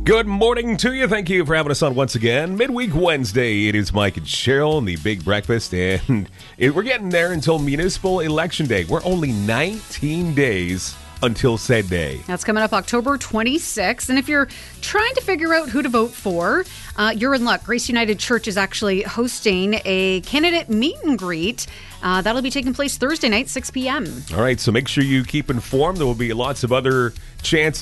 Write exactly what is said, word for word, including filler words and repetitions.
Good morning to you. Thank you for having us on once again. Midweek Wednesday. It is Mike and Cheryl and the Big Breakfast, and it, we're getting there until Municipal Election Day. We're only nineteen days until said day. That's coming up October twenty-sixth. And if you're trying to figure out who to vote for, uh, you're in luck. Grace United Church is actually hosting a candidate meet and greet. Uh, that'll be taking place Thursday night, six p.m. All right, so make sure you keep informed. There will be lots of other chances